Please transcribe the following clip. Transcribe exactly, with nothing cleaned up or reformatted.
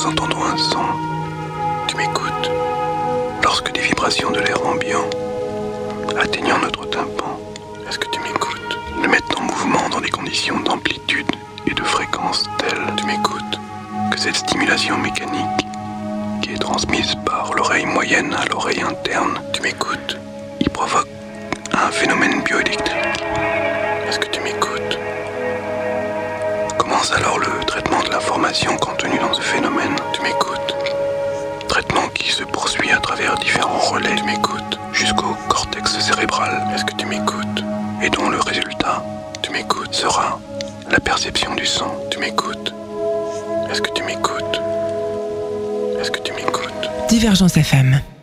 nous entendons un son. Tu m'écoutes. Lorsque des vibrations de l'air ambiant atteignant notre tympan, est-ce que tu m'écoutes? Le mettent en mouvement dans des conditions d'amplitude et de fréquence telles, tu m'écoutes, que cette stimulation mécanique qui est transmise par l'oreille moyenne à l'oreille interne, tu m'écoutes, y provoque un phénomène bioélectrique. Est-ce que tu m'écoutes? Commence alors le traitement de l'information contenue dans ce phénomène, tu m'écoutes. Traitement qui se poursuit à travers différents relais, tu m'écoutes, jusqu'au cortex cérébral, est-ce que tu m'écoutes? Et dont le résultat, tu m'écoutes, sera la perception du son, tu m'écoutes. Est-ce que tu m'écoutes? Est-ce que tu m'écoutes? Divergence F M.